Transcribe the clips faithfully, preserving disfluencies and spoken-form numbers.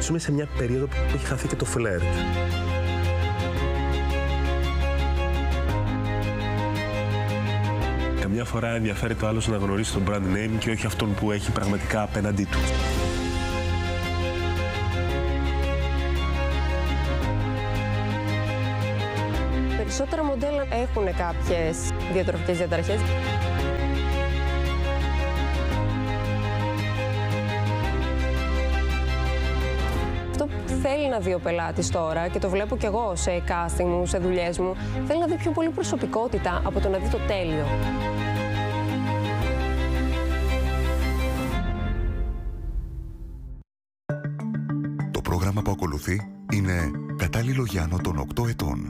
Ζούμε σε μια περίοδο που έχει χαθεί και το φλερτ. Καμιά φορά ενδιαφέρει το άλλος να γνωρίσει τον brand name και όχι αυτόν που έχει πραγματικά απέναντί του. Περισσότερα μοντέλα έχουν κάποιες διατροφικές διαταραχές. Αυτό που θέλει να δει ο πελάτης τώρα, και το βλέπω κι εγώ σε casting μου, σε δουλειές μου, θέλει να δει πιο πολύ προσωπικότητα από το να δει το τέλειο. Το πρόγραμμα που ακολουθεί είναι κατάλληλο για άνω των οκτώ ετών.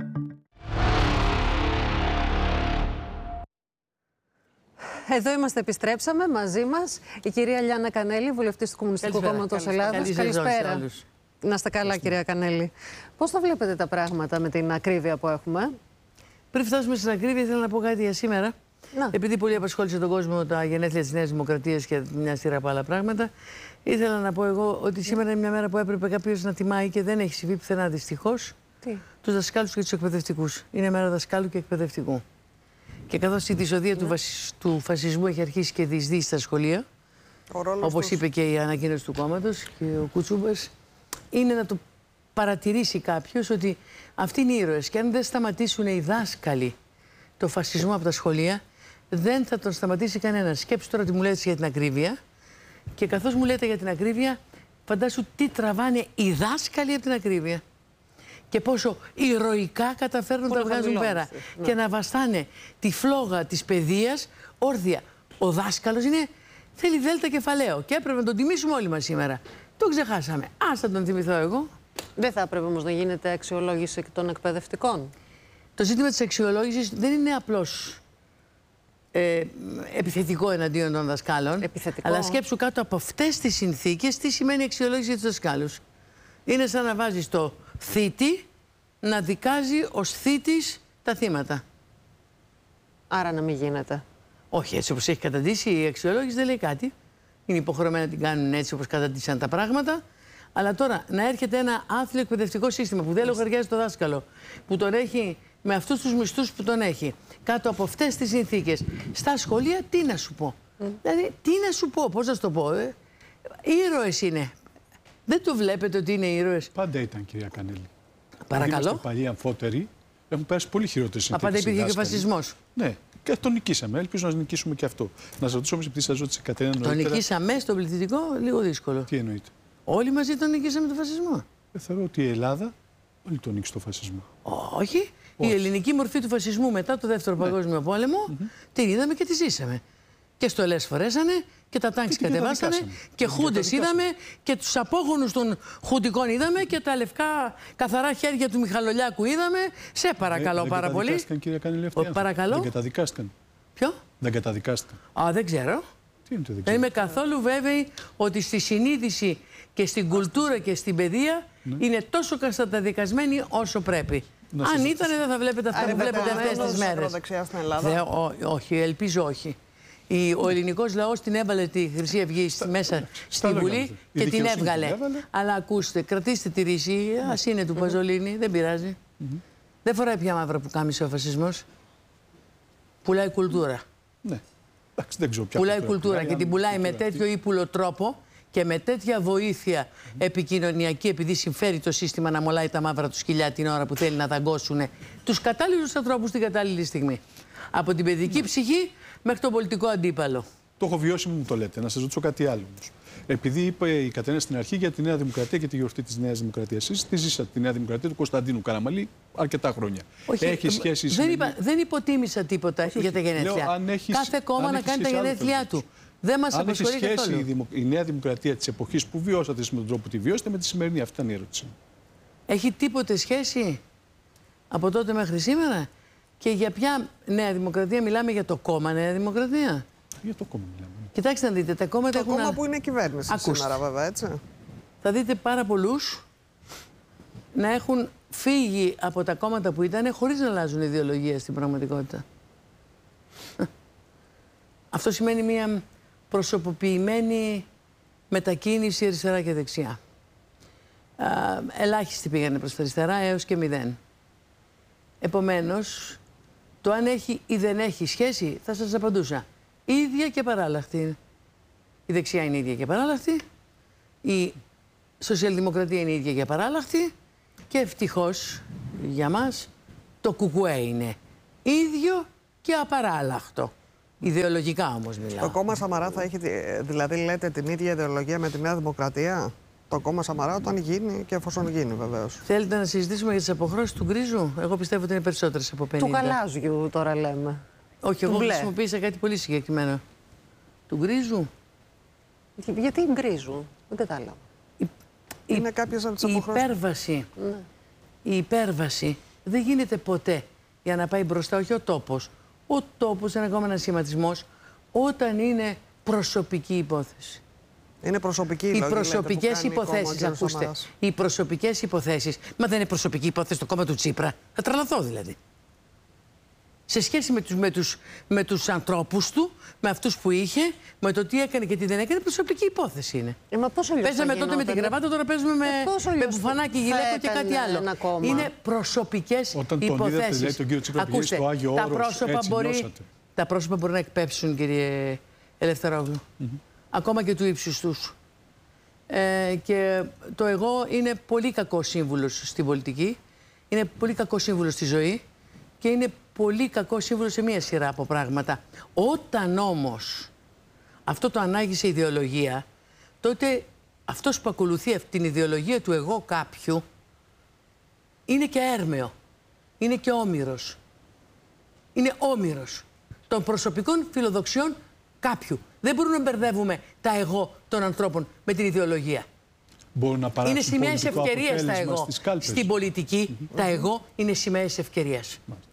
Εδώ είμαστε, επιστρέψαμε μαζί μας η κυρία Λιάννα Κανέλη, βουλευτής του Κομμουνιστικού Κόμματος Ελλάδας. Καλησπέρα. Να είστε καλά, κυρία Κανέλη. Πώς τα βλέπετε τα πράγματα με την ακρίβεια που έχουμε? Πριν φτάσουμε στην ακρίβεια, ήθελα να πω κάτι για σήμερα. Να. Επειδή πολύ απασχόλησε τον κόσμο τα γενέθλια της Νέας Δημοκρατίας και μια σειρά από άλλα πράγματα, ήθελα να πω εγώ ότι σήμερα είναι μια μέρα που έπρεπε κάποιος να τιμάει και δεν έχει συμβεί πουθενά δυστυχώς τους δασκάλους και τους εκπαιδευτικούς. Είναι μέρα δασκάλου και εκπαιδευτικού. Και καθώς η δυσοδεία ναι. του, βασι... του φασισμού έχει αρχίσει και διεισδύει στα σχολεία, όπως τους... είπε και η ανακοίνωση του κόμματος και ο Κουτσούμπας, είναι να το παρατηρήσει κάποιος ότι αυτοί είναι οι ήρωες. Και αν δεν σταματήσουν οι δάσκαλοι το φασισμό από τα σχολεία, δεν θα τον σταματήσει κανένας. Σκέψου τώρα τι μου λέτε για την ακρίβεια. Και καθώς μου λέτε για την ακρίβεια, φαντάσου τι τραβάνε οι δάσκαλοι από την ακρίβεια. Και πόσο ηρωικά καταφέρνουν να τα βγάζουν πέρα. Ναι. Και να βαστάνε τη φλόγα της παιδείας όρθια. Ο δάσκαλος είναι, θέλει δέλτα κεφαλαίο. Και έπρεπε να τον τιμήσουμε όλοι μας σήμερα. Το ξεχάσαμε. Ας θα τον θυμηθώ εγώ. Δεν θα έπρεπε όμως να γίνεται αξιολόγηση των εκπαιδευτικών? Το ζήτημα της αξιολόγησης δεν είναι απλώς ε, επιθετικό εναντίον των δασκάλων. Επιθετικό. Αλλά σκέψου κάτω από αυτές τις συνθήκες τι σημαίνει αξιολόγηση για τους δασκάλους. Είναι σαν να βάζεις το θήτη να δικάζει ως θήτης τα θύματα. Άρα να μην γίνεται. Όχι, έτσι όπως έχει καταντήσει η αξιολόγηση δεν λέει κάτι. Είναι υποχρεωμένοι να την κάνουν έτσι όπως καταντήσαν τα πράγματα. Αλλά τώρα να έρχεται ένα άθλιο εκπαιδευτικό σύστημα που δεν λογαριάζει το δάσκαλο, που τον έχει με αυτούς τους μισθούς που τον έχει, κάτω από αυτές τις συνθήκες, στα σχολεία, τι να σου πω. Mm. Δηλαδή, τι να σου πω, πώς να σου το πω. Ε? Ήρωες είναι. Δεν το βλέπετε ότι είναι ήρωες? Πάντα ήταν, κυρία Κανέλη. Παρακαλώ. Είμαστε παλιοί αμφότεροι. Έχουν περάσει πολύ χειρότερες συνθήκες. Απάντα υπήρχε και ο φασισμός. Ναι, και το νικήσαμε. Ελπίζω να νικήσουμε και αυτό. Να σας ρωτήσω όμως, επειδή σας ρώτησε η Κατερίνα Το νωρίτερα. νικήσαμε στο πληθυντικό, λίγο δύσκολο. Τι εννοείται? Όλοι μαζί τον νικήσαμε τον φασισμό. Ε, θεωρώ ότι η Ελλάδα όλοι τον νίκησε τον φασισμό. Όχι. Όχι. Η ελληνική μορφή του φασισμού μετά το Δεύτερο ναι. Παγκόσμιο Πόλεμο mm-hmm. την είδαμε και τη ζήσαμε. Και στολές φορέσανε και τα τάγκς κατεβάσανε και χούντες είδαμε και τους απόγονους των χουντικών είδαμε και τα λευκά καθαρά χέρια του Μιχαλολιάκου είδαμε. Σε παρακαλώ ε, πάρα πολύ. Δεν καταδικάστηκαν, κυρία Κανέλη, αυτοί. Ο, παρακαλώ. Δεν καταδικάστηκαν. Ποιο? Δεν καταδικάστηκαν. Α, δεν ξέρω. Τι είναι το δεν ξέρω. Δεν είμαι καθόλου βέβαιη ότι στη συνείδηση και στην κουλτούρα και στην παιδεία ναι. είναι τόσο καταδικασμένοι όσο πρέπει. Να αν ήταν, δεν θα βλέπετε αυτά που βλέπετε αυτές τις μέρες. Δε, ό, όχι, ελπίζω όχι. Η, ο ελληνικός λαός την έβαλε τη Χρυσή Αυγή στα, μέσα στη Βουλή και την έβγαλε. την έβαλε. Αλλά ακούστε, κρατήστε τη ρίση, mm. ας είναι του mm. Παζολίνη, δεν πειράζει. Mm-hmm. Δεν φοράει πια μαύρα που κάμισε ο φασισμός. Πουλάει κουλτούρα. Ναι. Εντάξει, δεν ξέρω ποια πουλάει κουλτούρα πουλάει, και την πουλάει με τέτοιο ύπουλο τρόπο και με τέτοια βοήθεια mm. επικοινωνιακή, επειδή συμφέρει το σύστημα να μολάει τα μαύρα του σκυλιά την ώρα που θέλει να δαγκώσουν τους κατάλληλους ανθρώπους την κατάλληλη στιγμή. Από την παιδική mm. ψυχή μέχρι τον πολιτικό αντίπαλο. Το έχω βιώσει, μου το λέτε. Να σας ρωτήσω κάτι άλλο. Επειδή είπε η Κατερίνα στην αρχή για τη Νέα Δημοκρατία και τη γιορτή της Νέας Δημοκρατίας. Εσείς τη ζήσατε τη Νέα Δημοκρατία του Κωνσταντίνου Καραμαλή αρκετά χρόνια. Όχι, έχει σχέση δεν, με... είπα, δεν υποτίμησα τίποτα όχι, για τα γενέθλιά. Λέω, αν έχεις, κάθε κόμμα αν να κάνει τα γενέθλιά του. Δεν μας απασχολεί καθόλου. Αν έχει σχέση η, δημο... η Νέα Δημοκρατία της εποχής που βιώσατε με τον τρόπο που τη βιώσετε με τη σημερινή, αυτή ήταν η ερώτηση. Έχει τίποτε σχέση από τότε μέχρι σήμερα? Και για ποια Νέα Δημοκρατία μιλάμε? Για το κόμμα Νέα Δημοκρατία? Για το κόμμα μιλάμε. Κοιτάξτε να δείτε, τα κόμματα το έχουν... κόμμα που είναι κυβέρνηση Ακούστε. σήμερα βέβαια, έτσι. Θα δείτε πάρα πολλούς να έχουν φύγει από τα κόμματα που ήταν χωρίς να αλλάζουν ιδεολογία στην πραγματικότητα. Αυτό σημαίνει μια προσωποποιημένη μετακίνηση αριστερά και δεξιά. α, ελάχιστοι πήγανε προς τα αριστερά έως και μηδέν. Επομένως, το αν έχει ή δεν έχει σχέση, θα σας απαντούσα. Ίδια και παράλλαχτη είναι. Η δεξιά είναι ίδια και παράλλαχτη, η σοσιαλδημοκρατία είναι ίδια και παράλλαχτη και ευτυχώς για μας το κουκουέ είναι ίδιο και απαράλλαχτο. Ιδεολογικά όμως μιλάω. Το κόμμα Σαμαρά θα έχει, δηλαδή λέτε, την ίδια ιδεολογία με τη Νέα Δημοκρατία? Το κόμμα Σαμαρά όταν γίνει και εφόσον γίνει βεβαίως. Θέλετε να συζητήσουμε για τις αποχρώσεις του γκρίζου? Εγώ πιστεύω ότι είναι περισσότερες από πενήντα. Του γαλάζιου τώρα λέμε. Όχι, εγώ χρησιμοποίησα κάτι πολύ συγκεκριμένο. Του γκρίζου. Γιατί γκρίζου? Δεν κατάλαβα. Είναι κάποιες από τις η αποχρώσεις. υπέρβαση, ναι. η υπέρβαση δεν γίνεται ποτέ για να πάει μπροστά, όχι ο τόπος. Ο τόπος είναι ακόμα ένας σχηματισμός όταν είναι προσωπική υπόθεση. Είναι προσωπική η Οι λόγη, προσωπικές υποθέσεις, ακούστε. Οι προσωπικές υποθέσεις. Μα δεν είναι προσωπική υπόθεση το κόμμα του Τσίπρα. Θα τρελαθώ δηλαδή. Σε σχέση με τους, με, τους, με τους ανθρώπους του, με αυτούς που είχε, με το τι έκανε και τι δεν έκανε, προσωπική υπόθεση είναι. Ε, μα πώς αλλιώς παίζαμε τότε με την κραβάτα, τώρα παίζουμε με, ε, με μπουφανάκι, γυλαίκο και κάτι άλλο. Είναι προσωπικές Όταν υποθέσεις. Όταν τον είδατε, λέει, τον κύριο Τσίπρα πηγαίνει στο Άγιο τα Όρος, πρόσωπα, έτσι μπορεί, νιώσατε. τα πρόσωπα μπορεί να εκπέψουν, κύριε Ελευθερόγλου. Mm-hmm. Ακόμα και του ύψους τους. Ε, και το εγώ είναι πολύ κακό σύμβουλος στην πολιτική, είναι πολύ κακό σύμβουλος στη ζωή και είναι πολύ κακό σύμβουλο σε μία σειρά από πράγματα. Όταν όμως αυτό το ανάγει σε ιδεολογία, τότε αυτός που ακολουθεί αυτή την ιδεολογία του εγώ κάποιου είναι και έρμεο, είναι και όμηρος. Είναι όμηρος των προσωπικών φιλοδοξιών κάποιου. Δεν μπορούμε να μπερδεύουμε τα εγώ των ανθρώπων με την ιδεολογία. Να είναι σημαίες ευκαιρίες τα εγώ. Στην πολιτική, mm-hmm. τα εγώ είναι σημαίες ευκαιρίας.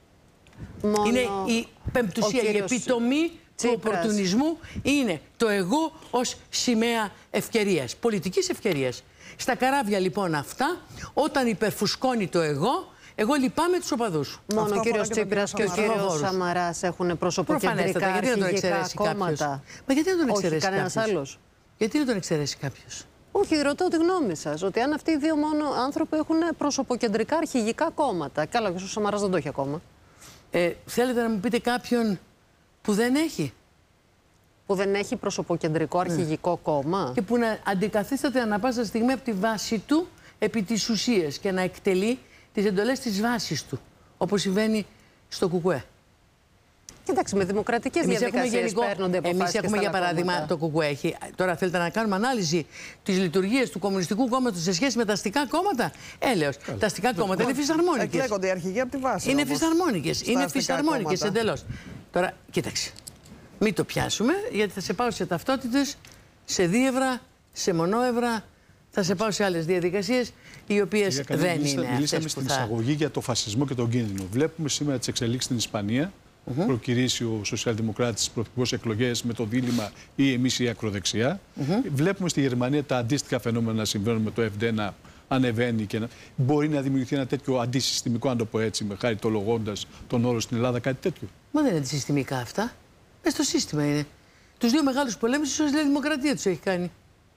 Μόνο είναι η πεμπτουσία, η επιτομή του οπορτουνισμού είναι το εγώ ως σημαία ευκαιρίας, πολιτικής ευκαιρίας. Στα καράβια λοιπόν αυτά, όταν υπερφουσκώνει το εγώ, εγώ λυπάμαι τους οπαδούς. Μόνο ο κύριος Τσίπρας και ο κύριος Σαμαράς έχουν προσωποκεντρικά αρχηγικά κόμματα. Μα γιατί δεν τον εξαιρέσει κάποιος? Κανένας άλλος. Γιατί δεν τον εξαιρέσει κάποιος? Όχι, ρωτώ τη γνώμη σας, ότι αν αυτοί οι δύο μόνο άνθρωποι έχουν προσωποκεντρικά αρχηγικά κόμματα. Καλά, και ο Σαμαράς δεν το έχει ακόμα. Ε, θέλετε να μου πείτε κάποιον που δεν έχει. Που δεν έχει προσωποκεντρικό αρχηγικό ναι. κόμμα. Και που να αντικαθίσταται ανά πάσα στιγμή από τη βάση του επί της ουσίας και να εκτελεί τις εντολές της βάσης του, όπως συμβαίνει στο κουκουέ. Κοιτάξτε, με δημοκρατικές εμείς διαδικασίες παίρνονται αποφάσεις. Εμείς έχουμε για παράδειγμα κόμματα. Το κουκουέ έχει. Τώρα θέλετε να κάνουμε ανάλυση της λειτουργίας του Κομμουνιστικού Κόμματος σε σχέση με τα αστικά κόμματα. Έλεος. Καλά. Τα αστικά κόμματα είναι φυσαρμόνικες. Εκλέγονται οι αρχηγοί από τη βάση. Είναι φυσαρμόνικες. Είναι φυσαρμόνικες εντελώς. Τώρα, κοίταξε. Μην το πιάσουμε, γιατί θα σε πάω σε ταυτότητες, σε δίευρα, σε μονόευρα. Θα σε πάω σε άλλες διαδικασίες, οι οποίες δεν είναι αυτές που θα... Μιλήσαμε στην εισαγωγή για το φασισμό και τον κίνδυνο. Βλέπουμε σήμερα τις εξελίξεις στην Ισπανία. Mm-hmm. Προκυρήσει ο σοσιαλδημοκράτης πρωθυπουργός εκλογές με το δίλημμα ή εμείς η ακροδεξιά. Mm-hmm. Βλέπουμε στη Γερμανία τα αντίστοιχα φαινόμενα να συμβαίνουν με το ΕΦΔ να ανεβαίνει και να... μπορεί να δημιουργηθεί ένα τέτοιο αντισυστημικό, αν το πω έτσι, με χαριτολογώντας τον όρο στην Ελλάδα, κάτι τέτοιο. Μα δεν είναι αντισυστημικά αυτά. Ε, στο σύστημα είναι. Τους δύο μεγάλους πολέμους η σοσιαλδημοκρατία τους έχει κάνει.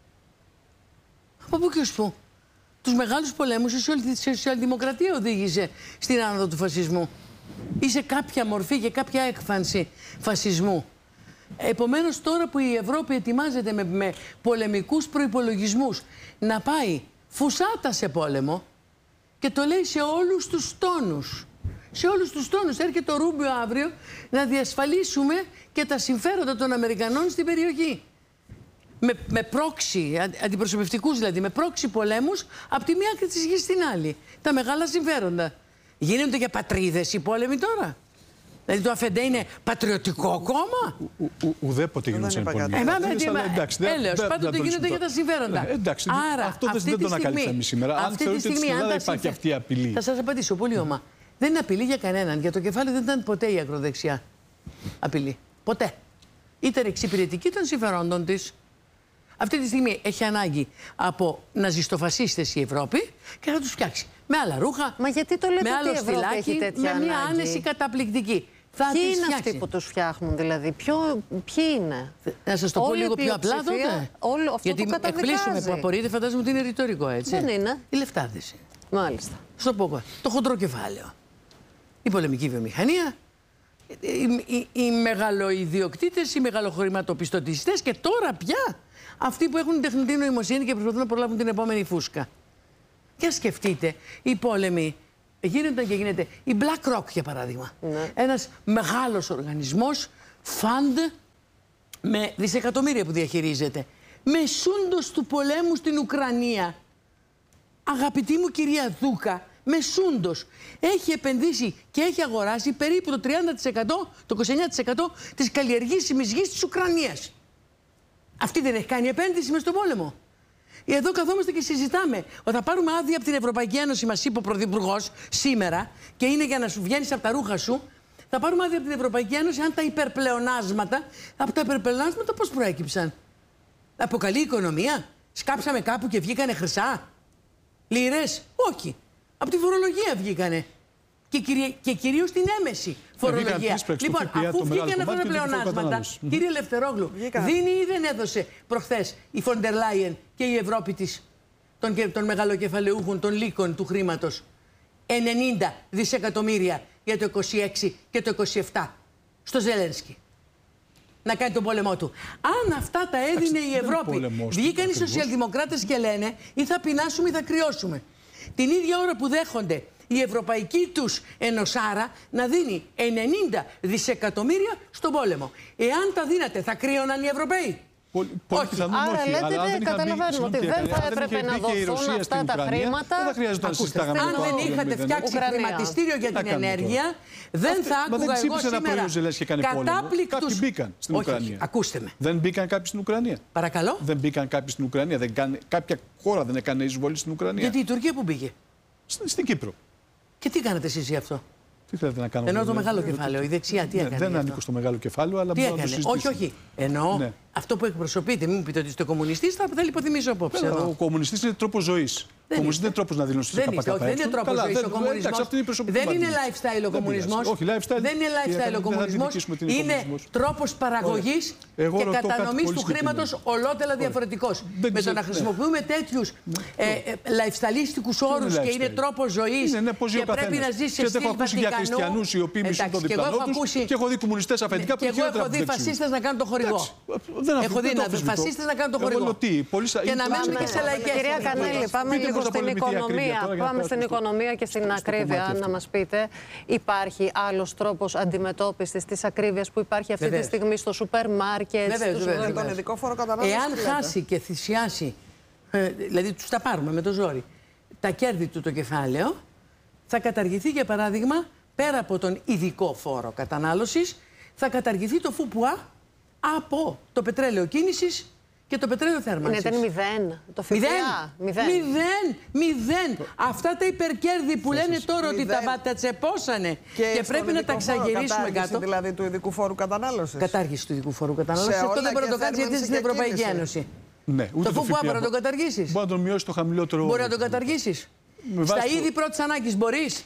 Από πού και ως πού. Τους μεγάλους πολέμους η σοσιαλδημοκρατία οδήγησε στην άνοδο του φασισμού. Ή σε κάποια μορφή και κάποια έκφανση φασισμού. Επομένως τώρα που η Ευρώπη ετοιμάζεται με, με πολεμικούς προϋπολογισμούς να πάει φουσάτα σε πόλεμο και το λέει σε όλους τους τόνους. Σε όλους τους τόνους έρχεται ο Ρούμπιο αύριο να διασφαλίσουμε και τα συμφέροντα των Αμερικανών στην περιοχή. Με, με πρόξη, αντιπροσωπευτικούς δηλαδή, με πρόξη πολέμους από τη μία άκρη της γης στην άλλη. Τα μεγάλα συμφέροντα. Γίνονται για πατρίδες οι πόλεμοι τώρα. Δηλαδή το ΑΦΕΝΤΕ είναι πατριωτικό κόμμα. Ουδέποτε γίνονται πόλεμοι. Έλεος, πάντοτε γίνονται για τα συμφέροντα. Εντάξει, αυτό δεν το ανακαλύψαμε σήμερα. Αν θεωρείτε ότι στην Ελλάδα υπάρχει αυτή η απειλή. Θα σας απαντήσω πολύ ομά. Δεν είναι απειλή για κανέναν. Για το κεφάλι δεν ήταν ποτέ η ακροδεξιά απειλή. Ποτέ. Ήταν εξυπηρετική των συμφερόντων της. Αυτή τη στιγμή έχει ανάγκη από ναζιστοφασίστες η Ευρώπη και θα τους φτιάξει. Με άλλα ρούχα, Μα γιατί το λέτε με άλλο ότι η Ευρώπη στυλάκι, έχει τέτοια με μια ανάγκη? άνεση καταπληκτική. Θα Ποιοι τις είναι φτιάξει. αυτοί που τους φτιάχνουν, δηλαδή, Ποιο, ποιοι είναι? Να σας το πω Όλη λίγο η πιο απλά πλειοψηφία, τότε. όλο αυτό Γιατί που καταδικάζει. εκπλήσουμε που απορείτε, φαντάζομαι ότι είναι ρητορικό, έτσι. Δεν είναι. Η λεφτάδηση. Μάλιστα. Στο πω εγώ. Το χοντρό κεφάλαιο. Η πολεμική βιομηχανία, οι, οι, οι μεγαλοειδιοκτήτες, οι μεγαλοχρηματοπιστωτιστές και τώρα πια αυτοί που έχουν τεχνητή νοημοσύνη και προσπαθούν να προλάβουν την επόμενη φούσκα. Και σκεφτείτε, οι πόλεμοι γίνονταν και γίνεται. Η BlackRock, για παράδειγμα. Ναι. Ένας μεγάλος οργανισμός, fund, με δισεκατομμύρια που διαχειρίζεται. Μεσούντος του πολέμου στην Ουκρανία. Αγαπητή μου κυρία Δούκα, μεσούντος έχει επενδύσει και έχει αγοράσει περίπου το τριάντα τοις εκατό, το είκοσι εννέα τοις εκατό της καλλιεργήσιμης γης της Ουκρανίας. Αυτή δεν έχει κάνει επένδυση μες στον πόλεμο. Εδώ καθόμαστε και συζητάμε ότι θα πάρουμε άδεια από την Ευρωπαϊκή Ένωση, μας είπε ο Πρωθυπουργός σήμερα, και είναι για να σου βγαίνεις από τα ρούχα σου. Θα πάρουμε άδεια από την Ευρωπαϊκή Ένωση αν τα υπερπλεονάσματα, από τα υπερπλεονάσματα πώς προέκυψαν? Από καλή οικονομία? Σκάψαμε κάπου και βγήκανε χρυσά? Λίρες? Όχι. Από τη φορολογία βγήκανε. Και, κυρί... και κυρίως την έμεση φορολογία. Λοιπόν, αφού βγήκαν αυτά τα πλεονάσματα, κύριε Ελευθερόγλου, δίνει ή δεν έδωσε προχθές η Φοντερ Λάιεν και η Ευρώπη της των, των μεγαλοκεφαλαιούχων, των λύκων του χρήματος, ενενήντα δισεκατομμύρια για το είκοσι έξι και το είκοσι επτά στο Ζελένσκι να κάνει τον πόλεμό του? Αν αυτά τα έδινε η Ευρώπη, βγήκαν οι σοσιαλδημοκράτες και λένε ή θα πεινάσουμε ή θα κρυώσουμε. Την ίδια ώρα που δέχονται η ευρωπαϊκή τους ενωσάρα να δίνει ενενήντα δισεκατομμύρια στον πόλεμο. Εάν τα δίνατε, θα κρύωναν οι Ευρωπαίοι? Πολύ, πολύ όχι. Άρα λέτε, αλλά καταλαβαίνουμε ότι δεν θα έπρεπε να δοθούν αυτά τα χρήματα. Ακούστε, αν δεν είχατε φτιάξει χρηματιστήριο για την ενέργεια, δεν θα άκουγα εγώ σήμερα κατάπληκτους. Κάποιοι μπήκαν στην Ουκρανία. Ακούστε με. Δεν μπήκαν κάποιοι στην Ουκρανία. Παρακαλώ. Δεν μπήκαν κάποιοι στην Ουκρανία. Κάποια χώρα δεν έκανε εισβολή στην Ουκρανία. Γιατί η Τουρκία που μπήκε? Στην Κύπρο. Και τι κάνατε εσείς γι' αυτό? Τι θέλετε να κάνω? Ενώ το μεγάλο κεφάλαιο, η δεξιά τι έκανε? Δεν ανήκω στο μεγάλο κεφάλαιο, αλλά τι μπορώ να το συζητήσω. Όχι, όχι. Εννοώ ναι. αυτό που εκπροσωπείτε. Μην μου πείτε ότι είστε κομμουνιστής, θα υποθυμίσω απόψε. Βέβαια, ο κομμουνιστής είναι τρόπος ζωής. Ο κομμουνιστής δεν είναι τρόπος να δηλώσει τα ΚΚΕ. Δεν είναι τρόπος ζωής ο κομμουνισμός. Δεν είναι lifestyle ο κομμουνισμός. Όχι, lifestyle. Δεν είναι lifestyle ο κομμουνισμός. Είναι τρόπος παραγωγής και κατανομής του χρήματος ολότελα διαφορετικός. Με το να χρησιμοποιούμε τέτοιους lifestyleιστικούς όρους και είναι τρόπος ζωής και πρέπει να ζεις σε στυλ Βατικανού. Οι οποίοι μισούν τον διπλανό τους και έχω δει κομμουνιστές αφεντικά που εγώ έχω δει φασίστες να κάνουν το χορηγό. Έχω δει φασίστες να κάνουν το χορηγό. Και να μένουν και σε λαϊκές. Κυρία Κανέλη, πάμε λίγο στην οικονομία. Πάμε στην οικονομία και στην ακρίβεια, να μας πείτε. Υπάρχει άλλος τρόπος αντιμετώπισης της ακρίβειας που υπάρχει αυτή τη στιγμή στο σούπερ μάρκετ? Τον ειδικό φόρο κατανάλωσης. Εάν χάσει και θυσιάσει, δηλαδή τους τα πάρουμε με το ζόρι, τα κέρδη του το κεφάλαιο, θα καταργηθεί για παράδειγμα, πέρα από τον ειδικό φόρο κατανάλωσης, θα καταργηθεί το ΦΠΑ από το πετρέλαιο κίνησης και το πετρέλαιο θέρμανσης. Είναι μηδέν το ΦΠΑ. Μηδέν. Μηδέν. Μηδέν. Αυτά τα υπερκέρδη που λένε τώρα ότι τα βατατσεπώσανε και, και πρέπει να τα ξαγυρίσουμε κάτω. Δηλαδή του ειδικού φόρου κατανάλωσης. Κατάργηση του ειδικού φόρου κατανάλωσης. Αυτό δεν μπορεί να το κάνει γιατί είναι στην Ευρωπαϊκή Ένωση. Ναι, το ΦΠΑ μπορεί να τον καταργήσεις? Μπορεί να τον μειώσει το χαμηλότερο. Μπορεί να τον καταργήσεις? Στα είδη πρώτης ανάγκης μπορείς?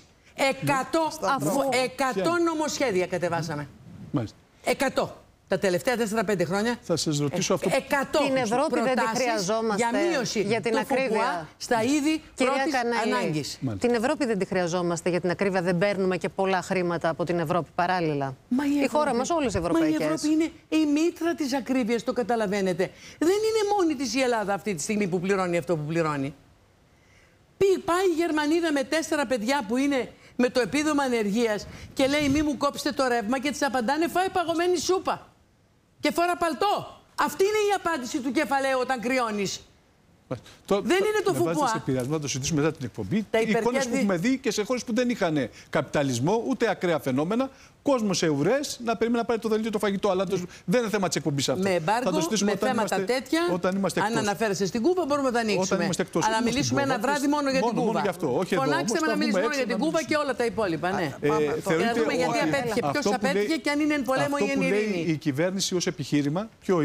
εκατό νομοσχέδια κατεβάσαμε. Μάλιστα. εκατό. Τα τελευταία τέσσερα πέντε χρόνια. Θα σας ρωτήσω αυτό. εκατό την Ευρώπη δεν τη χρειαζόμαστε για μείωση για την ακρίβεια στα είδη πρώτης ανάγκης. Την Ευρώπη δεν τη χρειαζόμαστε για την ακρίβεια. Δεν παίρνουμε και πολλά χρήματα από την Ευρώπη παράλληλα. Μα η, η Ευρώπη, χώρα μας όλες οι ευρωπαϊκές. Μα η Ευρώπη είναι η μήτρα της ακρίβειας, το καταλαβαίνετε. Δεν είναι μόνη της η Ελλάδα αυτή τη στιγμή που πληρώνει αυτό που πληρώνει. Πάει η Γερμανίδα με τέσσερα παιδιά που είναι με το επίδομα ανεργίας και λέει μη μου κόψετε το ρεύμα και της απαντάνε φάει παγωμένη σούπα και φόρα παλτό. Αυτή είναι η απάντηση του κεφαλαίου όταν κρυώνεις. Το, δεν είναι το ΦΠΑ. Με σε πειρασμό να το συζητήσουμε μετά την εκπομπή. Οι εικόνες που έχουμε δει και σε χώρες που δεν είχαν καπιταλισμό ούτε ακραία φαινόμενα. Κόσμο σε ουρές να περιμένει να πάρει το δελτίο το φαγητό. Αλλά το, δεν είναι θέμα της εκπομπής αυτό. Με εμπάργκο, με θέματα είμαστε, τέτοια. Όταν είμαστε αν αναφέρεσαι στην Κούβα, μπορούμε να τα ανοίξουμε. Εκτός, αλλά να μιλήσουμε ένα βράδυ μόνο για την Κούβα. Φωνάξτε με να μιλήσουμε μόνο για την Κούβα και όλα τα υπόλοιπα. Ναι. Και να δούμε γιατί απέτυχε. Ποιο απέτυχε και αν είναι εν πολέμο ή εν ειρήνη. Αυτό που λέει η κυβέρνηση ως επιχείρημα, ποιο είναι?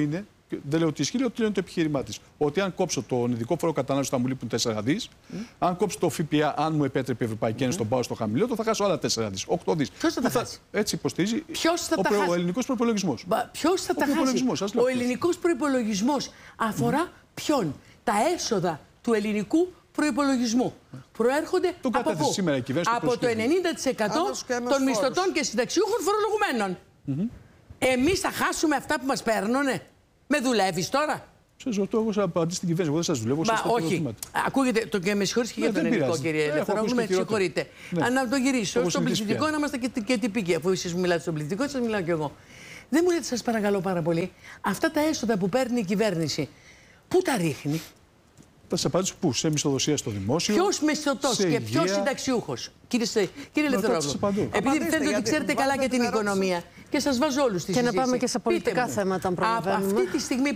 Δεν λέω ότι ισχύει, λέω ότι είναι το επιχείρημά τη. Ότι αν κόψω τον ειδικό φόρο κατανάλωση θα μου λείπουν τέσσερα δις. Mm. Αν κόψω το ΦΠΑ, αν μου επέτρεπε η Ευρωπαϊκή Ένωση, mm. τον πάω στο χαμηλό, το θα χάσω άλλα τέσσερα δις. οκτώ δις. Ποιος θα τα χάσει? Έτσι υποστηρίζει Ποιος θα ο, τα προ... χάσει? ο ελληνικός προϋπολογισμός. Ποιος θα ο τα χάσει? Ο ελληνικός προϋπολογισμός αφορά mm. ποιον? Τα έσοδα του ελληνικού προϋπολογισμού. Προέρχονται το από πού? σήμερα η κυβέρνηση από το ενενήντα τοις εκατό των μισθωτών και συνταξιούχων φορολογουμένων. Mm-hmm. Εμείς θα χάσουμε αυτά που μας παίρνουνε? Με δουλεύεις τώρα? Σας ρωτώ, εγώ θα απαντήσω στην κυβέρνηση. Εγώ δεν σας δουλεύω. Μα όχι. Ακούγεται το και με συγχωρείτε και ναι, για τον ελληνικό, κύριε Ελευθερόπουλο. Με συγχωρείτε. Ναι. Να το γυρίσω στον πληθυντικό, να είμαστε και, και τυπικοί. Αφού εσείς μου μιλάτε στον πληθυντικό, σας μιλάω κι εγώ. Δεν μου λέτε, σας παρακαλώ πάρα πολύ, αυτά τα έσοδα που παίρνει η κυβέρνηση, πού τα ρίχνει? Θα σας απαντήσω πού? Σε μισθοδοσία στο δημόσιο. Ποιος μισθωτός και ποιος συνταξιούχος? Κύριε, κύριε Ελευθερόπουλο, επειδή φαίνεται ότι ξέρετε καλά και την οικονομία και σας βάζω όλους στη συζήτηση. Και να πάμε και σε πολιτικά θέματα, αν προλαβαίνουμε. Αυτή τη στιγμή